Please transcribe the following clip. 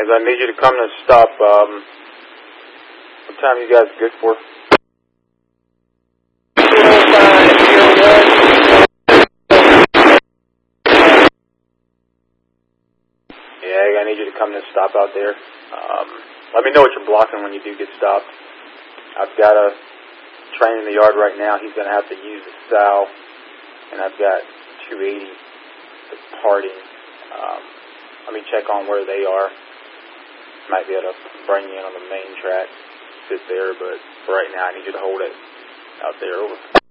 Guys, I need you to come to a stop. What time you guys good for? Yeah, I need you to come to a stop out there. Let me know what you're blocking when you do get stopped. I've got a train in the yard right now. He's going to have to use the sow, and I've got 280 departing. Let me check on where they are. Might be able to bring you in on the main track, sit there, but for right now I need you to hold it out there. Over.